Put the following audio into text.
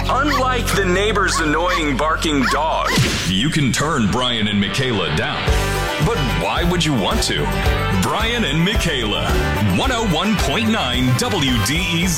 Unlike the neighbor's annoying barking dog, You can turn Brian and Michaela down. But why would you want to? Brian and Michaela, 101.9 WDEZ.